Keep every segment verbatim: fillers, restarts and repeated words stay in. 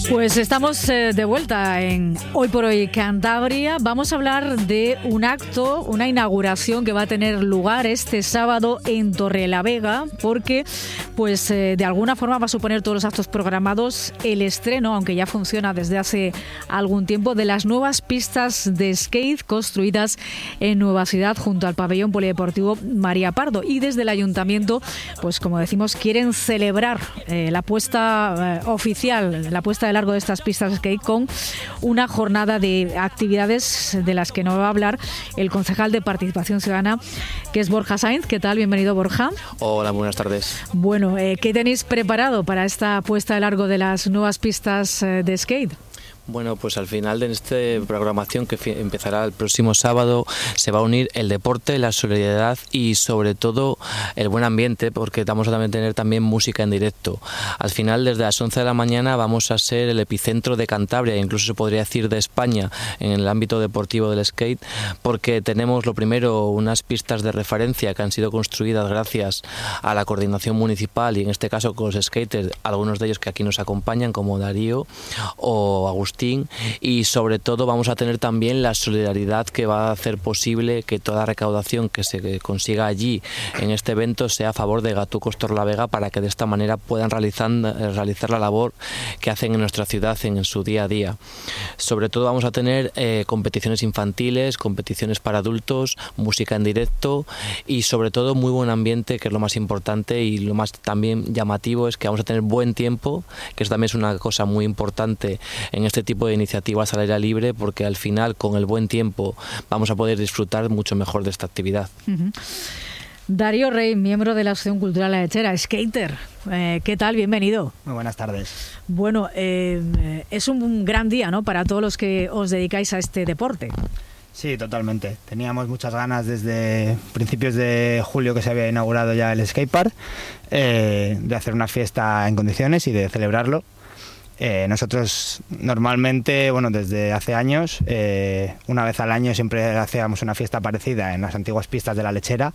Pues estamos eh, de vuelta en Hoy por Hoy Cantabria. Vamos a hablar de un acto, una inauguración que va a tener lugar este sábado en Torrelavega, porque pues eh, de alguna forma va a suponer todos los actos programados el estreno, aunque ya funciona desde hace algún tiempo, de las nuevas pistas de skate construidas en Nueva Ciudad junto al pabellón polideportivo María Pardo. Y desde el ayuntamiento, pues como decimos, quieren celebrar eh, la puesta eh, oficial, la puesta de largo de estas pistas de skate con una jornada de actividades de las que nos va a hablar el concejal de Participación Ciudadana, que es Borja Sainz. ¿Qué tal? Bienvenido, Borja. Hola, buenas tardes. Bueno, eh, ¿qué tenéis preparado para esta puesta de largo de las nuevas pistas eh, de skate? Bueno, pues al final de esta programación que empezará el próximo sábado se va a unir el deporte, la solidaridad y sobre todo el buen ambiente, porque vamos a también tener también música en directo. Al final, desde las once de la mañana vamos a ser el epicentro de Cantabria, incluso se podría decir de España, en el ámbito deportivo del skate, porque tenemos lo primero unas pistas de referencia que han sido construidas gracias a la coordinación municipal y en este caso con los skaters, algunos de ellos que aquí nos acompañan como Darío o Agustín. Y sobre todo vamos a tener también la solidaridad que va a hacer posible que toda recaudación que se consiga allí en este evento sea a favor de Gatucos Torrelavega, para que de esta manera puedan realizar, realizar la labor que hacen en nuestra ciudad en su día a día. Sobre todo vamos a tener eh, competiciones infantiles, competiciones para adultos, música en directo y sobre todo muy buen ambiente, que es lo más importante, y lo más también llamativo es que vamos a tener buen tiempo, que eso también es una cosa muy importante en este tipo de iniciativas al aire libre, porque al final con el buen tiempo vamos a poder disfrutar mucho mejor de esta actividad. Uh-huh. Darío Rey, miembro de la Asociación Cultural La Lechera, skater. Eh, ¿Qué tal? Bienvenido. Muy buenas tardes. Bueno, eh, es un gran día, ¿no?, para todos los que os dedicáis a este deporte. Sí, totalmente. Teníamos muchas ganas desde principios de julio, que se había inaugurado ya el skatepark, eh, de hacer una fiesta en condiciones y de celebrarlo. Eh, nosotros normalmente, bueno, desde hace años, eh, una vez al año siempre hacíamos una fiesta parecida en las antiguas pistas de La Lechera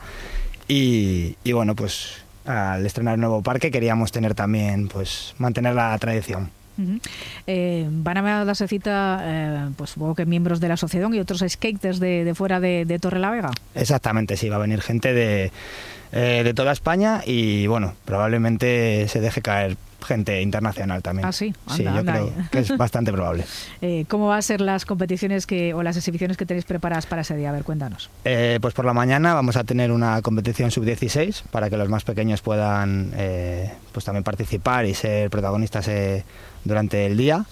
y, y bueno, pues al estrenar el nuevo parque queríamos tener también, pues mantener la tradición. Uh-huh. Eh, van a darse cita, eh, pues supongo que miembros de la asociación y otros skaters de, de fuera de, de Torrelavega. Exactamente, sí, va a venir gente de, eh, de toda España y bueno, probablemente se deje caer gente internacional también. Ah, sí, anda, sí, yo anda. creo que es bastante probable. Eh, ¿Cómo van a ser las competiciones que o las exhibiciones que tenéis preparadas para ese día? A ver, cuéntanos. Eh, pues por la mañana vamos a tener una competición sub dieciséis para que los más pequeños puedan eh, pues también participar y ser protagonistas eh, durante el día.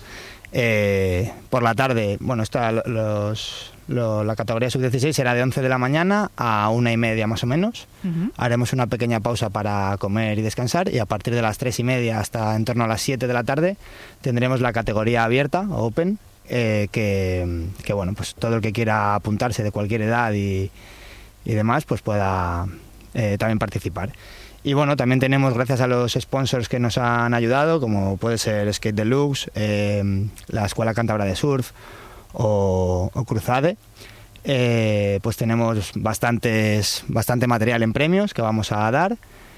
Eh, por la tarde, bueno, está los, lo, la categoría sub dieciséis será de once de la mañana a una y media más o menos. Uh-huh. Haremos una pequeña pausa para comer y descansar y a partir de las tres y media hasta en torno a las siete de la tarde tendremos la categoría abierta, open, eh, que, que bueno, pues todo el que quiera apuntarse de cualquier edad y, y demás, pues pueda eh, también participar. Y bueno, también tenemos, gracias a los sponsors que nos han ayudado, como puede ser Skate Deluxe, eh, la Escuela Cántabra de Surf o, o Cruzade, eh, pues tenemos bastantes, bastante material en premios que vamos a dar,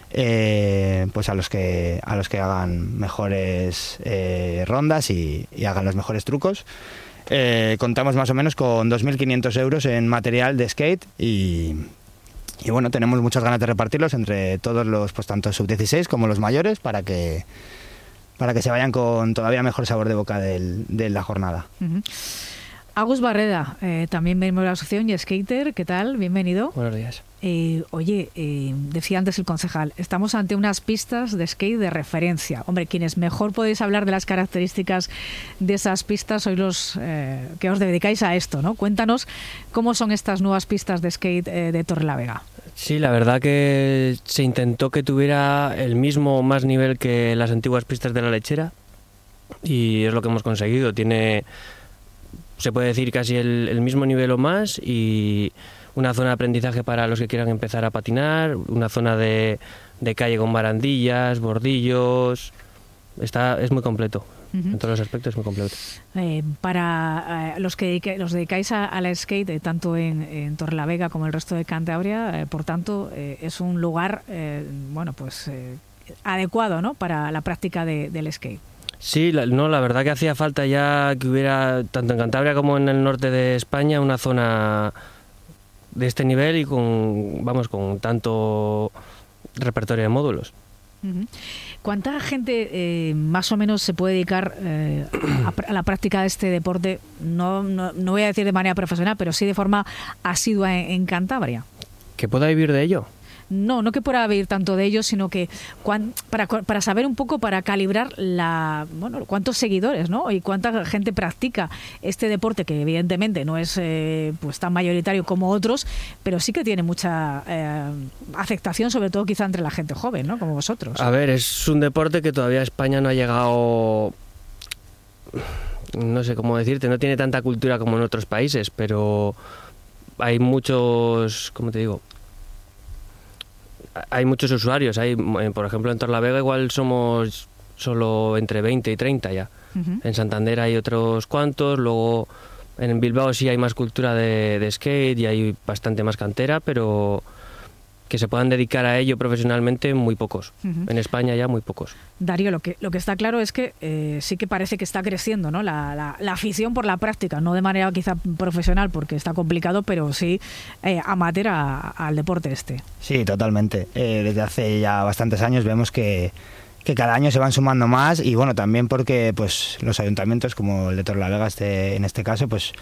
eh, pues a los que, a los que hagan mejores eh, rondas y, y hagan los mejores trucos. Eh, contamos más o menos con dos mil quinientos euros en material de skate y... Y bueno, tenemos muchas ganas de repartirlos entre todos los, pues tanto sub dieciséis como los mayores, para que para que se vayan con todavía mejor sabor de boca del, de la jornada. Uh-huh. Agus Barreda, eh, también miembro de la asociación y skater, ¿qué tal? Bienvenido. Buenos días. Eh, oye, eh, decía antes el concejal, estamos ante unas pistas de skate de referencia. Hombre, quienes mejor podéis hablar de las características de esas pistas sois los eh, que os dedicáis a esto, ¿no? Cuéntanos cómo son estas nuevas pistas de skate eh, de Torrelavega. Sí, la verdad que se intentó que tuviera el mismo o más nivel que las antiguas pistas de La Lechera y es lo que hemos conseguido. Tiene, se puede decir, casi el, el mismo nivel o más, y una zona de aprendizaje para los que quieran empezar a patinar, una zona de, de calle con barandillas, bordillos. Está, es muy completo. Uh-huh. En todos los aspectos es muy completo. Eh, para eh, los que los dedicáis a, a la skate, eh, tanto en, en Torrelavega como el resto de Cantabria, eh, por tanto, eh, es un lugar, eh, bueno, pues eh, adecuado, ¿no?, para la práctica de, del skate. Sí, la, no, la verdad que hacía falta ya que hubiera, tanto en Cantabria como en el norte de España, una zona de este nivel y con, vamos, con tanto repertorio de módulos. ¿Cuánta gente eh, más o menos se puede dedicar eh, a, a la práctica de este deporte? No, no, no voy a decir de manera profesional, pero sí de forma asidua en, en Cantabria. ¿Que pueda vivir de ello? No, no que pueda vivir tanto de ellos, sino que cuan, para, para saber un poco, para calibrar la, bueno, cuántos seguidores, ¿no? Y cuánta gente practica este deporte, que evidentemente no es eh, pues tan mayoritario como otros, pero sí que tiene mucha eh, aceptación, sobre todo quizá entre la gente joven, ¿no? Como vosotros. A ver, es un deporte que todavía España no ha llegado, no sé cómo decirte, no tiene tanta cultura como en otros países, pero hay muchos, ¿cómo te digo? Hay muchos usuarios, hay, por ejemplo en Torrelavega igual somos solo entre veinte y treinta ya. Uh-huh. En Santander hay otros cuantos, luego en Bilbao sí hay más cultura de, de skate y hay bastante más cantera, pero que se puedan dedicar a ello profesionalmente muy pocos. Uh-huh. En España ya muy pocos. Darío, lo que lo que está claro es que eh, sí que parece que está creciendo, ¿no? La, la, la afición por la práctica, no de manera quizá profesional porque está complicado, pero sí eh, amateur a, al deporte este. Sí, totalmente. Eh, desde hace ya bastantes años vemos que que cada año se van sumando más y bueno, también porque pues los ayuntamientos como el de Torrelavega este, en este caso pues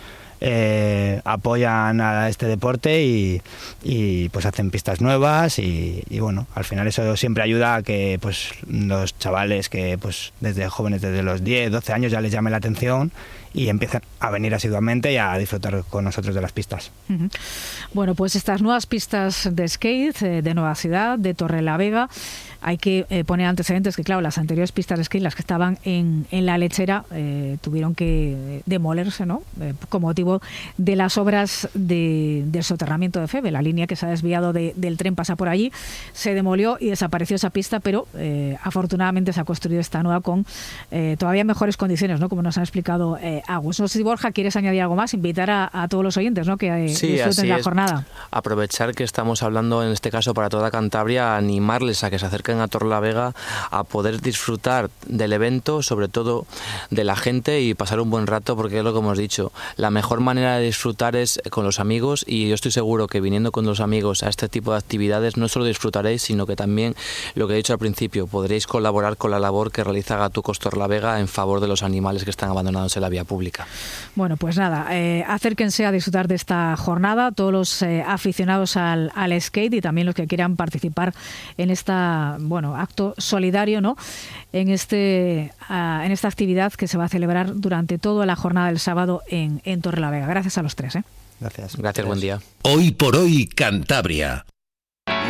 eh, apoyan a este deporte y, y pues hacen pistas nuevas y, y bueno, al final eso siempre ayuda a que pues los chavales que pues desde jóvenes, desde los diez, doce años ya les llame la atención y empiezan a venir asiduamente y a disfrutar con nosotros de las pistas. Uh-huh. Bueno, pues estas nuevas pistas de skate eh, de Nueva Ciudad, de Torrelavega, hay que eh, poner antecedentes que, claro, las anteriores pistas de skate, las que estaban en, en la lechera, eh, tuvieron que demolerse, ¿no? Eh, con motivo de las obras de, del soterramiento de Feve. La línea que se ha desviado de, del tren pasa por allí, se demolió y desapareció esa pista, pero eh, afortunadamente se ha construido esta nueva con eh, todavía mejores condiciones, ¿no? Como nos han explicado eh, Agus. No sé si, Borja, quieres añadir algo más, invitar a, a todos los oyentes, ¿no? Que eh, sí, disfruten la es. jornada. Aprovechar que estamos hablando en este caso para toda Cantabria, animarles a que se acerquen a Torrelavega a poder disfrutar del evento, sobre todo de la gente y pasar un buen rato, porque es lo que hemos dicho, la mejor manera de disfrutar es con los amigos y yo estoy seguro que viniendo con los amigos a este tipo de actividades no solo disfrutaréis, sino que también, lo que he dicho al principio, podréis colaborar con la labor que realiza Gatucos Torrelavega en favor de los animales que están abandonados en la vía pública. Bueno, pues nada, eh, acérquense a disfrutar de esta jornada, todos los eh, aficionados al, al skate y también los que quieran participar en esta, bueno, acto solidario, ¿no? En este, uh, en esta actividad que se va a celebrar durante toda la jornada del sábado en, en Torrelavega. Gracias a los tres, ¿eh? Gracias. Gracias, buen día. Hoy por hoy, Cantabria.